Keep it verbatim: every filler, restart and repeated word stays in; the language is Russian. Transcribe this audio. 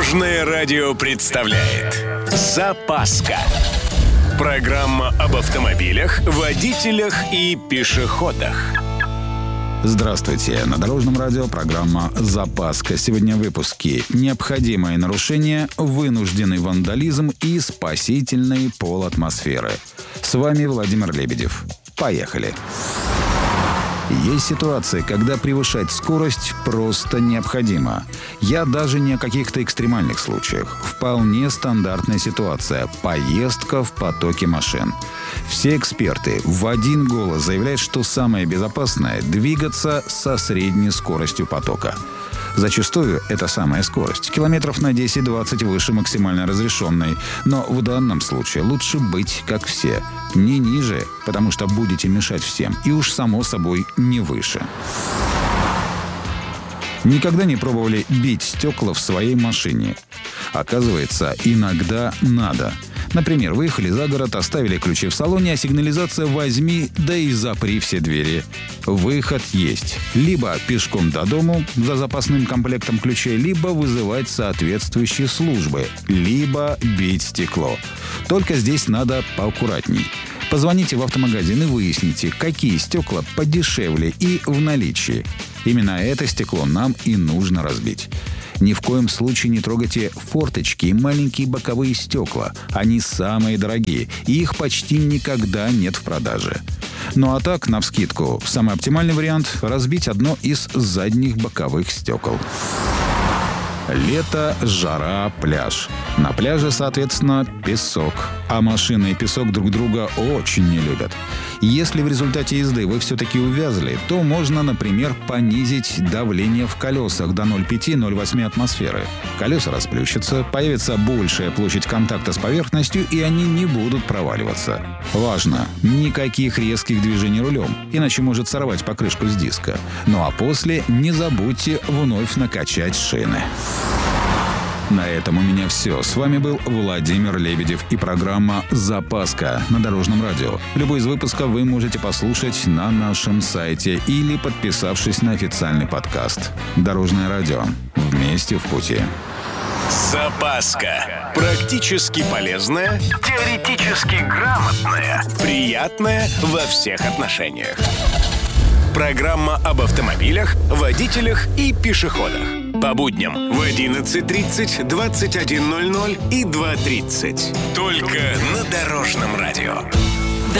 Дорожное радио представляет «Запаска». Программа об автомобилях, водителях и пешеходах. Здравствуйте. На Дорожном радио программа «Запаска». Сегодня в выпуске: необходимые нарушения, вынужденный вандализм и спасительный пол атмосферы. С вами Владимир Лебедев. Поехали. Есть ситуации, когда превышать скорость просто необходимо. Я даже не о каких-то экстремальных случаях. Вполне стандартная ситуация – поездка в потоке машин. Все эксперты в один голос заявляют, что самое безопасное – двигаться со средней скоростью потока. Зачастую это самая скорость, километров на десять-двадцать выше максимально разрешенной. Но в данном случае лучше быть как все. Не ниже, потому что будете мешать всем. И уж само собой не выше. Никогда не пробовали бить стекла в своей машине? Оказывается, иногда надо. Например, выехали за город, оставили ключи в салоне, а сигнализация «возьми, да и запри все двери». Выход есть. Либо пешком до дому за запасным комплектом ключей, либо вызывать соответствующие службы, либо бить стекло. Только здесь надо поаккуратней. Позвоните в автомагазин и выясните, какие стекла подешевле и в наличии. Именно это стекло нам и нужно разбить. Ни в коем случае не трогайте форточки и маленькие боковые стекла. Они самые дорогие, и их почти никогда нет в продаже. Ну а так, навскидку, самый оптимальный вариант – разбить одно из задних боковых стекол. Лето, жара, пляж. На пляже, соответственно, песок. А машины и песок друг друга очень не любят. Если в результате езды вы все-таки увязли, то можно, например, понизить давление в колесах до ноль целых пять - ноль целых восемь атмосферы. Колеса расплющатся, появится большая площадь контакта с поверхностью, и они не будут проваливаться. Важно! Никаких резких движений рулем, иначе может сорвать покрышку с диска. Ну а после не забудьте вновь накачать шины. На этом у меня все. С вами был Владимир Лебедев и программа «Запаска» на Дорожном радио. Любой из выпусков вы можете послушать на нашем сайте или подписавшись на официальный подкаст. Дорожное радио. Вместе в пути. «Запаска». Практически полезная, теоретически грамотная, приятная во всех отношениях. Программа об автомобилях, водителях и пешеходах. По будням в одиннадцать тридцать, двадцать один ноль ноль и два тридцать. Только на Дорожном радио.